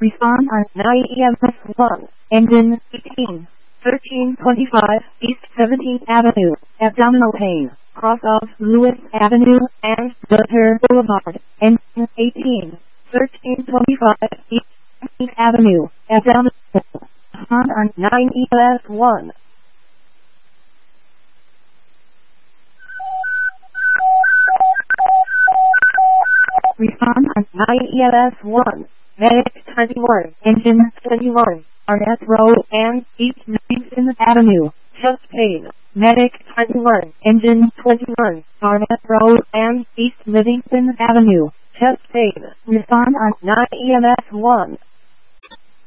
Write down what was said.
Respond on 9 EMS 1, engine 18, 1325 East 17th Avenue, abdominal pain, cross of Lewis Avenue and Butler Boulevard, engine 18, 1325 East 17th Avenue, abdominal pain. Respond on 9 EMS 1. Respond on 9 EMS 1. Medic 21, engine 21, Arnett Road and East Livingston Avenue, chest pain. Medic 21, engine 21, Arnett Road and East Livingston Avenue, chest pain. Respond on 9 EMS 1.